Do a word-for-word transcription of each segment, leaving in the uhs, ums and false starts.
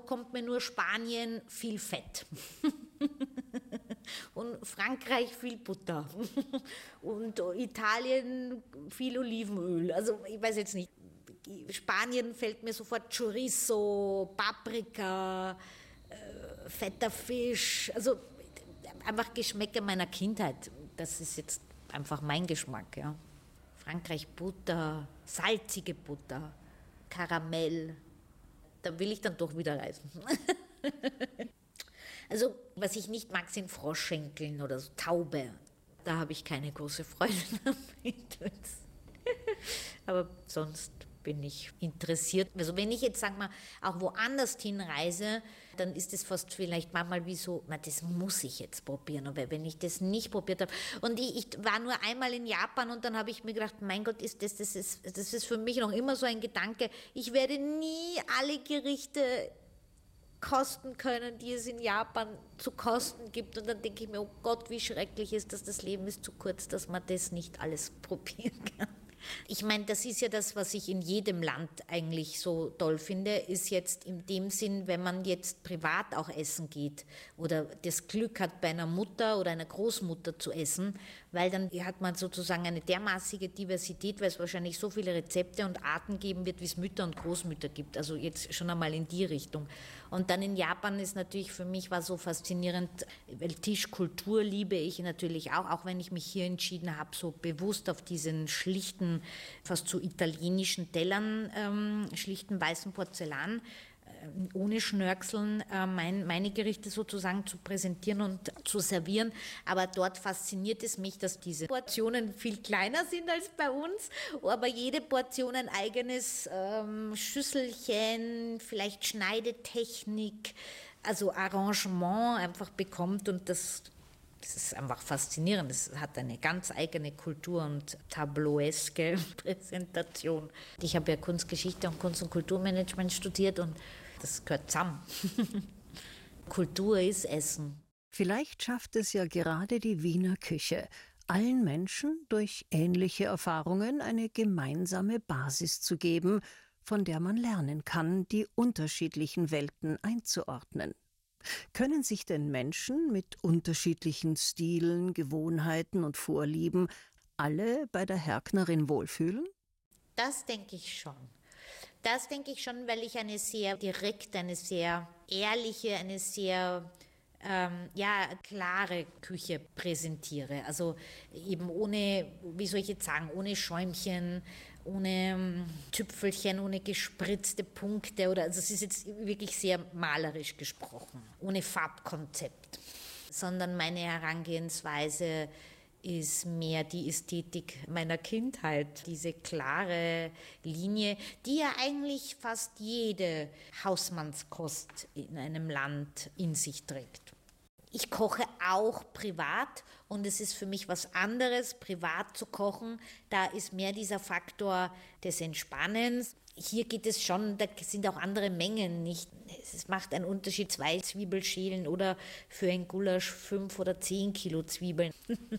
kommt mir nur Spanien, viel Fett. Und Frankreich viel Butter. Und Italien viel Olivenöl. Also ich weiß jetzt nicht. Spanien fällt mir sofort Chorizo, Paprika, äh, fetter Fisch. Also einfach Geschmäcker meiner Kindheit. Das ist jetzt einfach mein Geschmack. Ja. Frankreich Butter, salzige Butter, Karamell. Da will ich dann doch wieder reisen. Also, was ich nicht mag, sind Froschschenkeln oder so Taube. Da habe ich keine große Freude damit. Aber sonst bin ich interessiert. Also wenn ich jetzt, sag mal, auch woanders hinreise, dann ist es fast vielleicht manchmal wie so, na, das muss ich jetzt probieren. Aber wenn ich das nicht probiert habe. Und ich, ich war nur einmal in Japan und dann habe ich mir gedacht, mein Gott, ist das, das ist, das ist für mich noch immer so ein Gedanke, ich werde nie alle Gerichte kosten können, die es in Japan zu kosten gibt. Und dann denke ich mir, oh Gott, wie schrecklich ist das, das Leben ist zu kurz, dass man das nicht alles probieren kann. Ich meine, das ist ja das, was ich in jedem Land eigentlich so toll finde, ist jetzt in dem Sinn, wenn man jetzt privat auch essen geht oder das Glück hat, bei einer Mutter oder einer Großmutter zu essen, weil dann hat man sozusagen eine dermaßige Diversität, weil es wahrscheinlich so viele Rezepte und Arten geben wird, wie es Mütter und Großmütter gibt. Also jetzt schon einmal in die Richtung. Und dann in Japan ist natürlich für mich war so faszinierend, weil Tischkultur liebe ich natürlich auch, auch wenn ich mich hier entschieden habe, so bewusst auf diesen schlichten, fast zu italienischen Tellern, ähm, schlichten weißen Porzellan, äh, ohne Schnörkeln, äh, mein, meine Gerichte sozusagen zu präsentieren und zu servieren. Aber dort fasziniert es mich, dass diese Portionen viel kleiner sind als bei uns, aber jede Portion ein eigenes ähm, Schüsselchen, vielleicht Schneidetechnik, also Arrangement einfach bekommt und das Das ist einfach faszinierend. Es hat eine ganz eigene Kultur und tableaueske Präsentation. Ich habe ja Kunstgeschichte und Kunst- und Kulturmanagement studiert und das gehört zusammen. Kultur ist Essen. Vielleicht schafft es ja gerade die Wiener Küche, allen Menschen durch ähnliche Erfahrungen eine gemeinsame Basis zu geben, von der man lernen kann, die unterschiedlichen Welten einzuordnen. Können sich denn Menschen mit unterschiedlichen Stilen, Gewohnheiten und Vorlieben alle bei der Herknerin wohlfühlen? Das denke ich schon. Das denke ich schon, weil ich eine sehr direkte, eine sehr ehrliche, eine sehr ähm, ja, klare Küche präsentiere. Also eben ohne, wie soll ich jetzt sagen, ohne Schäumchen, ohne ähm, Tüpfelchen, ohne gespritzte Punkte. Oder, also es ist jetzt wirklich sehr malerisch gesprochen, ohne Farbkonzept. Sondern meine Herangehensweise ist mehr die Ästhetik meiner Kindheit, diese klare Linie, die ja eigentlich fast jede Hausmannskost in einem Land in sich trägt. Ich koche auch privat und es ist für mich was anderes, privat zu kochen. Da ist mehr dieser Faktor des Entspannens. Hier geht es schon, da sind auch andere Mengen nicht. Es macht einen Unterschied, zwei Zwiebelschälen oder für ein Gulasch fünf oder zehn Kilo Zwiebeln.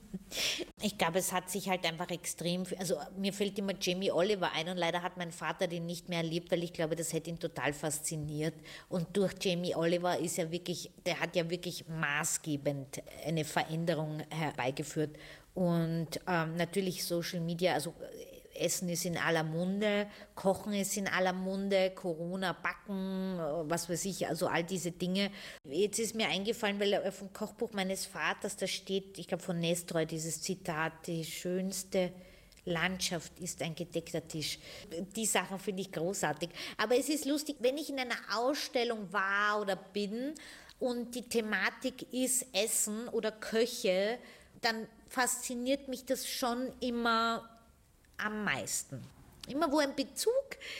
Ich glaube, es hat sich halt einfach extrem, also mir fällt immer Jamie Oliver ein und leider hat mein Vater den nicht mehr erlebt, weil ich glaube, das hätte ihn total fasziniert. Und durch Jamie Oliver ist er wirklich, der hat ja wirklich maßgebend eine Veränderung herbeigeführt. Und ähm, natürlich Social Media, also Essen ist in aller Munde, Kochen ist in aller Munde, Corona, Backen, was weiß ich, also all diese Dinge. Jetzt ist mir eingefallen, weil vom Kochbuch meines Vaters, da steht, ich glaube von Nestroy, dieses Zitat, die schönste Landschaft ist ein gedeckter Tisch. Die Sachen finde ich großartig. Aber es ist lustig, wenn ich in einer Ausstellung war oder bin und die Thematik ist Essen oder Köche, dann fasziniert mich das schon immer am meisten. Immer wo ein Bezug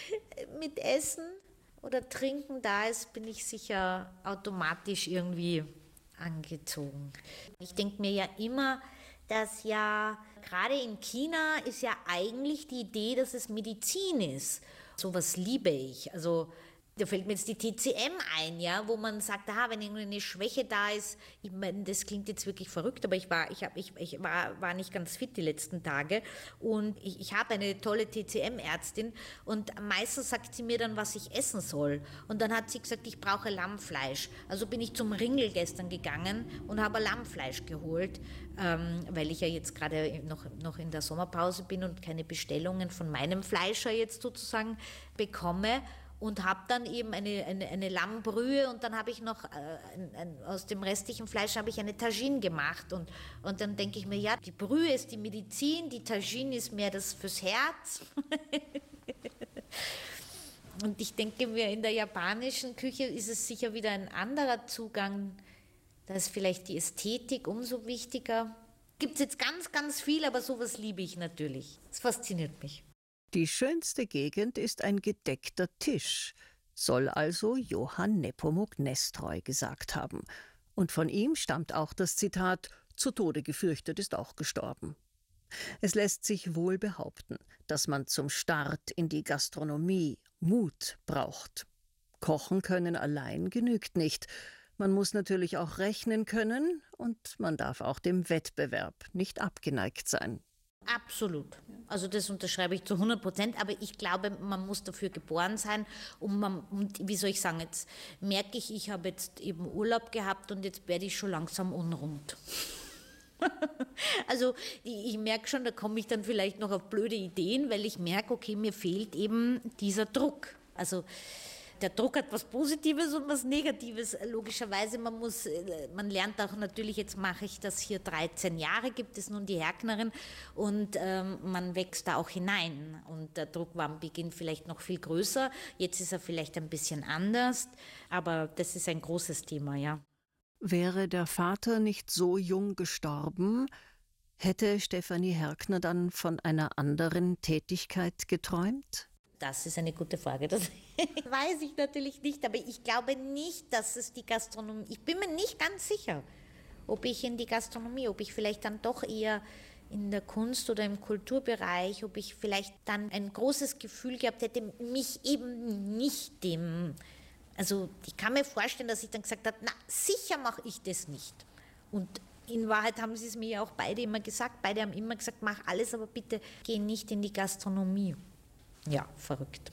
mit Essen oder Trinken da ist, bin ich sicher automatisch irgendwie angezogen. Ich denke mir ja immer, dass ja gerade in China ist ja eigentlich die Idee, dass es Medizin ist. Sowas liebe ich. Also Da fällt mir jetzt die T C M ein, ja, wo man sagt, ah, wenn irgendeine Schwäche da ist, ich meine, das klingt jetzt wirklich verrückt, aber ich war, ich hab, ich, ich war, war nicht ganz fit die letzten Tage und ich, ich habe eine tolle T C M-Ärztin und meistens sagt sie mir dann, was ich essen soll. Und dann hat sie gesagt, ich brauche Lammfleisch. Also bin ich zum Ringel gestern gegangen und habe Lammfleisch geholt, ähm, weil ich ja jetzt gerade noch, noch in der Sommerpause bin und keine Bestellungen von meinem Fleischer jetzt sozusagen bekomme. Und habe dann eben eine, eine, eine Lammbrühe und dann habe ich noch, äh, ein, ein, aus dem restlichen Fleisch habe ich eine Tagine gemacht. Und, und dann denke ich mir, ja, die Brühe ist die Medizin, die Tagine ist mehr das fürs Herz. Und ich denke mir, in der japanischen Küche ist es sicher wieder ein anderer Zugang. Da ist vielleicht die Ästhetik umso wichtiger. Gibt es jetzt ganz, ganz viel, aber sowas liebe ich natürlich. Es fasziniert mich. Die schönste Gegend ist ein gedeckter Tisch, soll also Johann Nepomuk Nestroy gesagt haben. Und von ihm stammt auch das Zitat, zu Tode gefürchtet ist auch gestorben. Es lässt sich wohl behaupten, dass man zum Start in die Gastronomie Mut braucht. Kochen können allein genügt nicht. Man muss natürlich auch rechnen können und man darf auch dem Wettbewerb nicht abgeneigt sein. Absolut. Also das unterschreibe ich zu hundert Prozent, aber ich glaube, man muss dafür geboren sein und, man, und wie soll ich sagen, jetzt merke ich, ich habe jetzt eben Urlaub gehabt und jetzt werde ich schon langsam unrund. Also ich, ich merke schon, da komme ich dann vielleicht noch auf blöde Ideen, weil ich merke, okay, mir fehlt eben dieser Druck. Also der Druck hat was Positives und was Negatives, logischerweise. Man muss, man lernt auch natürlich, jetzt mache ich das hier dreizehn Jahre, gibt es nun die Herknerin und ähm, man wächst da auch hinein. Und der Druck war am Beginn vielleicht noch viel größer, jetzt ist er vielleicht ein bisschen anders, aber das ist ein großes Thema, ja. Wäre der Vater nicht so jung gestorben, hätte Stefanie Herkner dann von einer anderen Tätigkeit geträumt? Das ist eine gute Frage. Das weiß ich natürlich nicht, aber ich glaube nicht, dass es die Gastronomie, ich bin mir nicht ganz sicher, ob ich in die Gastronomie, ob ich vielleicht dann doch eher in der Kunst oder im Kulturbereich, ob ich vielleicht dann ein großes Gefühl gehabt hätte, mich eben nicht dem, also ich kann mir vorstellen, dass ich dann gesagt habe, na sicher mache ich das nicht. Und in Wahrheit haben sie es mir ja auch beide immer gesagt, beide haben immer gesagt, mach alles, aber bitte geh nicht in die Gastronomie. Ja, verrückt.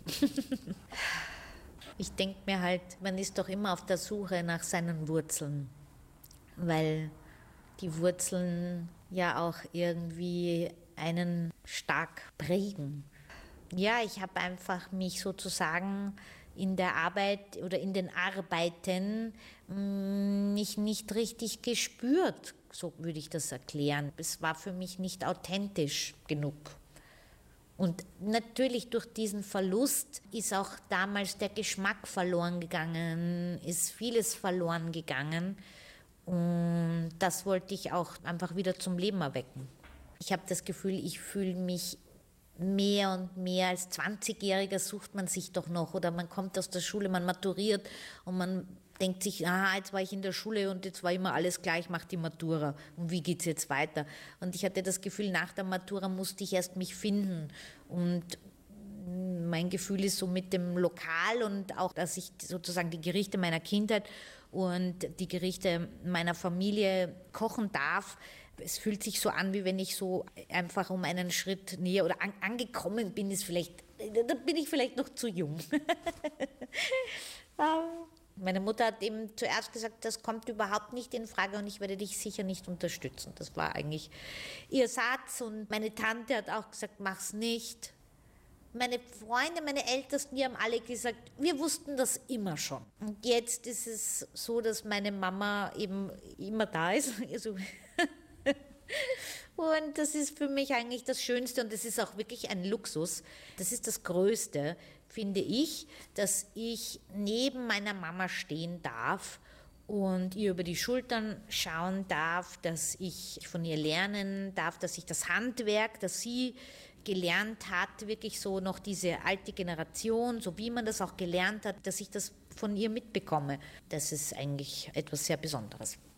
Ich denke mir halt, man ist doch immer auf der Suche nach seinen Wurzeln, weil die Wurzeln ja auch irgendwie einen stark prägen. Ja, ich habe einfach mich sozusagen in der Arbeit oder in den Arbeiten mich nicht richtig gespürt, so würde ich das erklären. Es war für mich nicht authentisch genug. Und natürlich durch diesen Verlust ist auch damals der Geschmack verloren gegangen, ist vieles verloren gegangen. Und das wollte ich auch einfach wieder zum Leben erwecken. Ich habe das Gefühl, ich fühle mich mehr und mehr als zwanzigjähriger sucht man sich doch noch. Oder man kommt aus der Schule, man maturiert und man denkt sich, ah, jetzt war ich in der Schule und jetzt war immer alles gleich, mach die Matura. Und wie geht's jetzt weiter? Und ich hatte das Gefühl, nach der Matura musste ich erst mich finden. Und mein Gefühl ist so mit dem Lokal und auch, dass ich sozusagen die Gerichte meiner Kindheit und die Gerichte meiner Familie kochen darf. Es fühlt sich so an, wie wenn ich so einfach um einen Schritt näher oder an, angekommen bin, ist vielleicht, da bin ich vielleicht noch zu jung. Meine Mutter hat eben zuerst gesagt, das kommt überhaupt nicht in Frage und ich werde dich sicher nicht unterstützen. Das war eigentlich ihr Satz und meine Tante hat auch gesagt, mach's nicht. Meine Freunde, meine Ältesten, die haben alle gesagt, wir wussten das immer schon. Und jetzt ist es so, dass meine Mama eben immer da ist. Also und das ist für mich eigentlich das Schönste und das ist auch wirklich ein Luxus. Das ist das Größte, finde ich, dass ich neben meiner Mama stehen darf und ihr über die Schultern schauen darf, dass ich von ihr lernen darf, dass ich das Handwerk, das sie gelernt hat, wirklich so noch diese alte Generation, so wie man das auch gelernt hat, dass ich das von ihr mitbekomme. Das ist eigentlich etwas sehr Besonderes.